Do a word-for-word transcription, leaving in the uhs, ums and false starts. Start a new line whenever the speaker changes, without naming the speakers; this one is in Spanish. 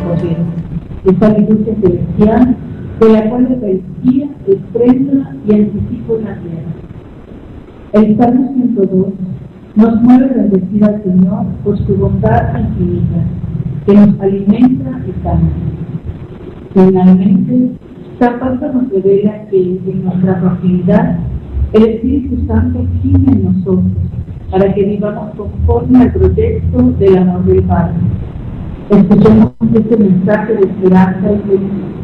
corriente, esta liturgia celestial de la cual la Eucaristía expresa y anticipa la tierra. El Salmo ciento dos nos mueve a bendecir al Señor por su bondad infinita, que nos alimenta y sana. Finalmente, San Pablo nos revela que en nuestra fragilidad el Espíritu Santo gime en nosotros para que vivamos conforme al proyecto del amor del Padre. Escuchemos este mensaje de esperanza y felicidad.